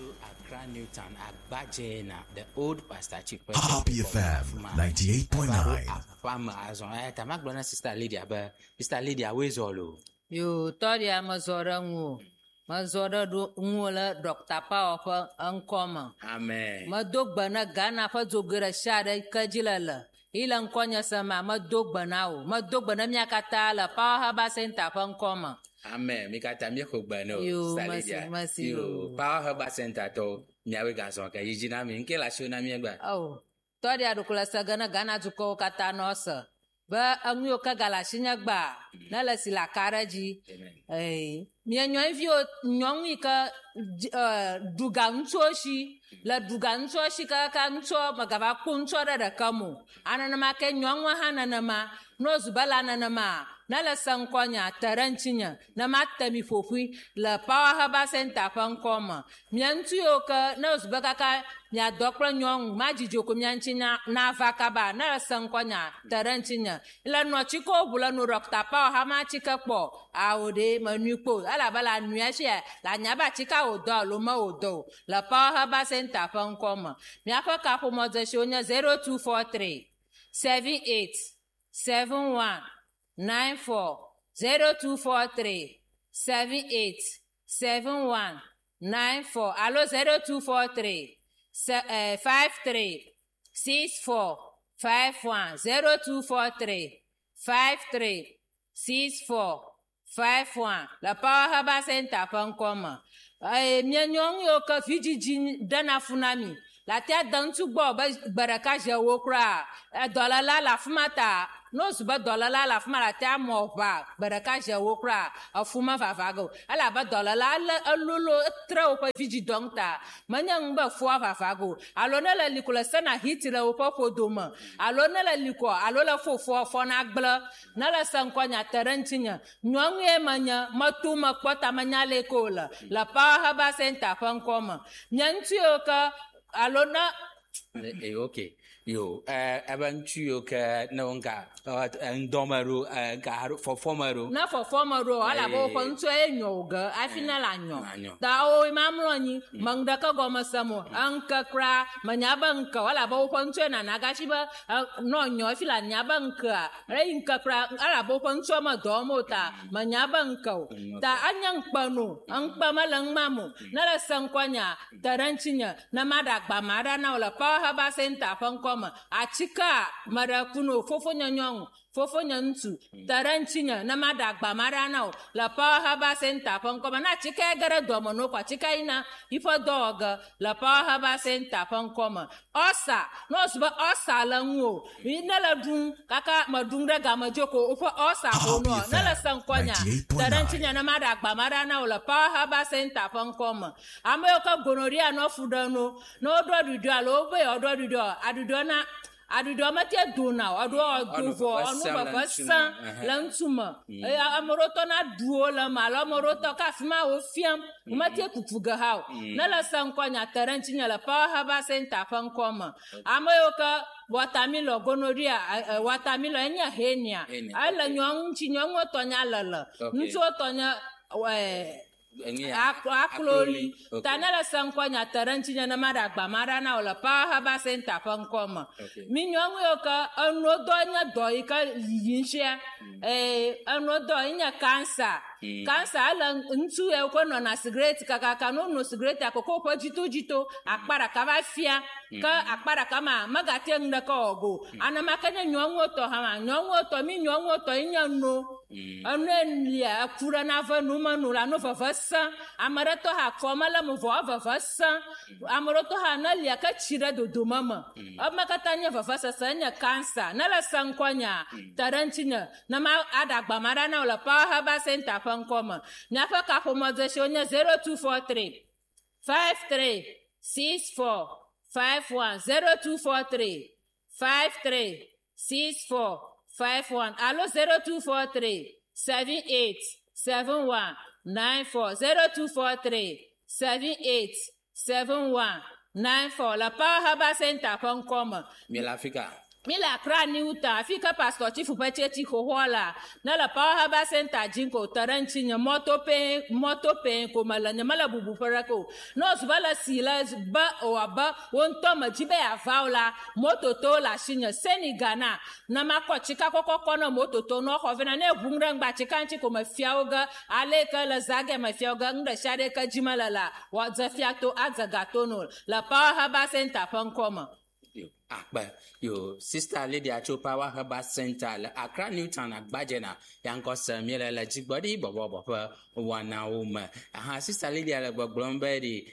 to Accra Newtown, Agbajena, the old pastor chief. Happy FM 98.9. Farmer as on a Tamagdona sister Lydia, but Sister Lydia Wizolo. You thought ya Mazora Moo. Mazora do Mula, Dr. Power, uncommon. Amen. Madog Bana Gana for Zogura Shada Kajilala. Ilan Konya Sama, Madog Banao, Madog Banamia Katala, Power Haba Center, uncommon. Amen. Mikata Miko Bano. You must you. Power Haba Center to Nyawigasoka, Yijina Minkela Shuna Miagba. Oh, Todia Dukula Sagana Gana to ko Katanosa. Ba Amioka Galashinagba, Nala Sila Karaji. Eh, Mianyo Nyongika Dugansoshi, La Dugansoshi Kanso, Magava Kunso da Kamu, Ananamake Nyongwa Hananama, Nozubalanama. Nala Sankonya, Tarantinya, Namata mi fofui, la Power Haba Center Pancoma. Miantioka, Nos Bagaka, Nya Doctor Nyong, Majijoko Mianchina, Navakaba, Nala Sankonya, Tarantinya, La Nochico, Bulano Rocta Power Hamachika Po, Aode, Manupo, Alabala Nuasia, La Nyabachica Odo, Loma Odo, La Power Haba Center Pancoma. Miapa Capo Mozashonia 0243 78 71 94 0243 78 71 94 allo 0243 53 64 51 0243 53 64 51 la Power Haba Center Pancoma mianyong yo ka vijiji dana funami la tia dantu gbo baraka je wo kra dolala la fumata no suba dolala la fumata tia mo ba baraka je wo kra afuma vavago ala ba dolala lolo tre o pa viji donta manyang ba fo vavago alona la likula sana hitira o pa podoma alona la liko alola fo na gbla na la sankonya tarantinya nyonge manya matuma kwata manyale kola la Power Haba Center Pancoma nyantio ka alona okay yo abantuyo ka nonga ndomaro ga for formaro na for formaro ala bo ponto enyoga afinal anyo da o imamroni mangdaka goma samo anka kra manyabanka wala bo ponto na nagachiba no nyo afila nyabanka reinka kra ala bo ponto ma domota manyabanka da anyang pano ankpa malang mamu na la sankwanya tarantinya na madagba mara na wala Power Haba Center Pancoma achika marakuno fofo nyanyong fofo nyantu tarantinya na madagba marana la Power Haba Center Pancoma na chika gara domono kwa chika ina ifo dog la Power Haba Center Pancoma osa no suba osa lanwo ina la dun kaka madungra gama joko ofo osa hono na la sankwanya tarantinya na madagba marana la Power Haba Center Pancoma amoyoka gonoria no fudano no do alo be odo adudona matia dona odo fo onu baba san lantuma amoroto na duo la malo moroto ka fima ofiam matia kufuga hawo na la sankwanya tarantinya la Power Haba Center Pancoma amoyoka watamilo gonoria watamilo enya henia ala nyong chinyong otonya lala ntu otonya akloli tanala sankwanya tarantinya na madagba marana wala Power Haba Center Pancoma minyongo yoka anodonya doika yinshe anodonya cancer ala ntu e ko no na cigarette kaka no cigarette akoko po jito akpara kava fia ka akpara kama magate ndaka ogo anamakanya nyongo to hama nyongo to mi nyongo to inyano anenlia akura na va no manula no vavasa amarato ha komala mo vavasa amarato ha na lia ka chira do mama amakatanya vavasa sanya cancer na la sankwanya tarantinya na ma adagba marana wala Power Haba Center Pancoma nyapa ka pomozeshonya 0243 53 64 51 0243 53 64 51 allo 0243 78 71 94 0243 78 71 94 la Power Haba Center Pancoma Milafika Mila krani uta afika pastor chifu pacheti hohola na la Power Herbal Center jinko taranchi nya moto pe ko malanya mala bubu parako no zvala sila ba o aba wonto majibe avaula moto to la shinya senigana na makochika kokoko no moto to no hovena ne bungrang ba chikanchi ko mafiaoga aleka la zage mafiaoga nda shade ka jimalala wa zafiato azagatono la Power Herbal Center pankoma. Yo, Sister Lydia Cho Power Herbal Center, Accra Newtown, Bajena, Yanko Samuel, la Jigbody, Bobo, 1 hour. Sister Lydia, la Blomberry,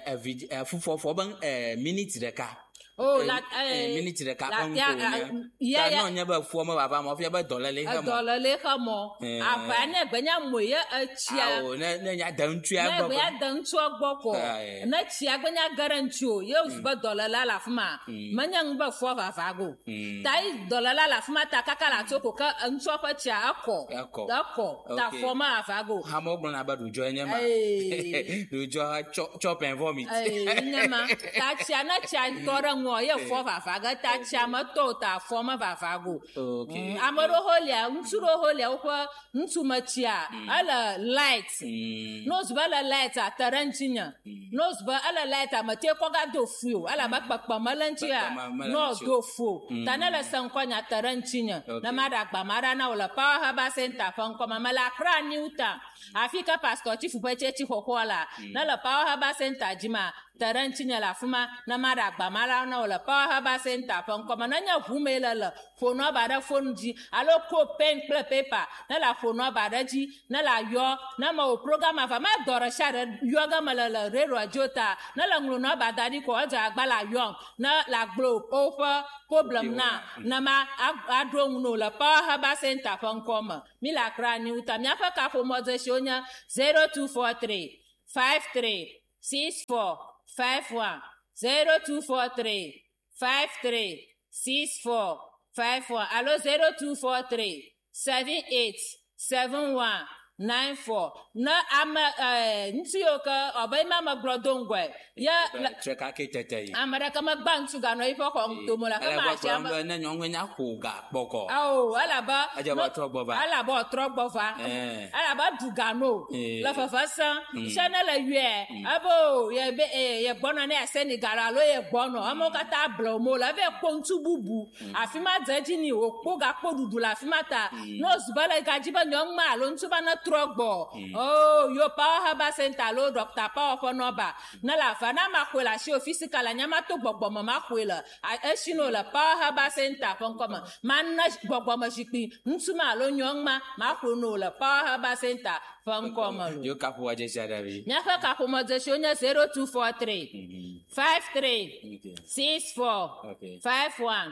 a minute the car. Oh, minute the car. Yeah, never former of $1 leka mo. Apane, Benya Moya, a chia. Don't try. We are done to a boko. Next year, when I guarantee you, but $1 la fma. Manyang ba for Vago. Tai $1 la fma takakala tokoka and chop a chia ako. That former Vago. How more about to join them? You chop and vomit. That's not child. Ya for Vaga, Tachama Tota, former Vago. Amaro Holia, Unsuro Holia, Unsumachia, Alla lights, Nose Bala lights at Tarantina, Nose Bala light at Matekoga do fu, Alabaka Malantia, no do fu, Tanella Sanquana Tarantina, Namada Bamarana, La Power Herbal Center, Foncomamala Cran Newta, Africa Pastor Chief Pacheti Hokola, Nala Power Herbal Center, Jima. Tarantina la fuma na mara gbamara na la Power Herbal Center pon koma na nya humela la fono bada fonji alo ko pen paper na la fono bada ji na la yo na ma o program ava ma dora share yoga malala rero jota na la nglo na bada di ko aja agbala yo na la glo over problem na ma adro no la Power Herbal Center pon koma mi la krani uta mi afa ka fo mo ze shonya 0243 53 64 51 0243 53 64 51 allo 0243 78 71 94 na ama ntioka obaima magrodongwe ya treka ketete amara kama bantu gano ipo ko tomola kama chama na nyongwe nya huga boko alaba trogbova alaba dugano la fafasa chana la yue abo ye bono na Senegal alo ye bono amokata blomo la ve kontu bubu afima dzajini okpoga kpodudu la afimata no zubala gajiba nyongma alo ntuba na trogbo yo Power Herbal Center lo Dr. Power for Noba na la fana makwela shi office kala nyama to gbogbo mama kwela eshino la Power Herbal Center fonkoma manna gbogbo majipi ntuma lo nyongma makwono la Power Herbal Center fonkoma yo kapo waje shadabi nyaka kapo moje shonya 0243 53 64 51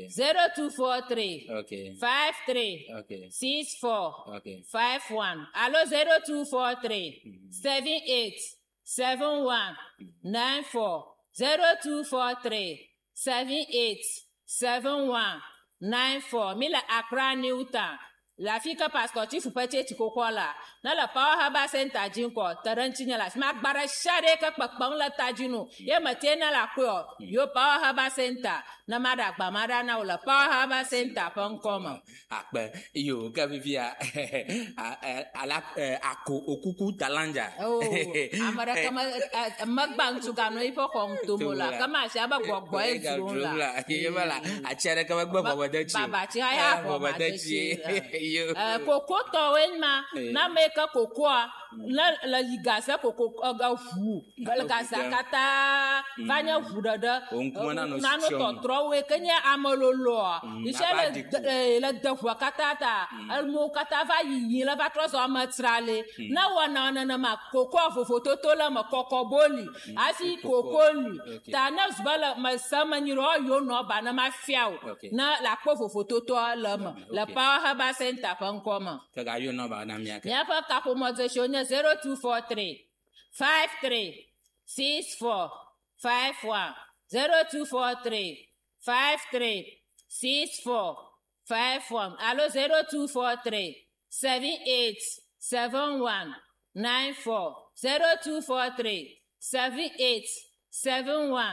0243 53 64 51 allo 0243 78 71 94 0243 78 71 94 mila Accra Newtown la fika pastor chifu pacheti kokola na la Power Herbal Center jinko tarantinya la ma gbara share ka pakpang la tajinu ye matena la ko yo Power Herbal Center na mada gbamara na la Power Herbal Center pankoma akpe yo ka vivia ala ako okuku talanja amara kama magbantu gano ipo kontomola kama shaba gbogbo ezula ye bala achere ka gbogbo babadachi babachi haya babadachi koko to wenma na meka kokoa la yigasa koko ga fu galgasa kata vanya vudada nanu to trowe kenya amalolo ishele la dafwa katata almo kata va yi la va trozo amatrale na wana na ma koko fofoto to la ma kokoboli afi kokoli ta na zbala ma samanyiro yo no bana ma fiao na la fofoto to la Power Herbal Center pankoma kaga yo no ba na miaka ya fa kapo moze shonya 0243 53 64 51 0243 53 64 51 allo 0243 78 71 94 0243 78 71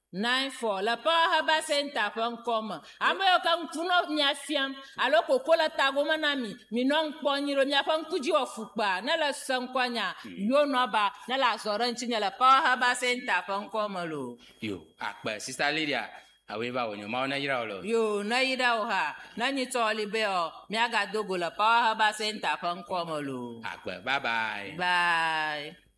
94 la Power Herbal Center Pancom. Amo kan kuno nyafiam alo kokola tago manami minong ponyiro nyafam kuji ofukpa na la sankwanya yo noba na la zoranchinya la Power Herbal Center Pancom lo. Yo, akpa Sister Lydia. Awe ba wonyo ma na yira lo. Yo na yira ha na nyi toli beo mi aga dogo la Power Herbal Center Pancom lo. Akpa bye bye. Bye.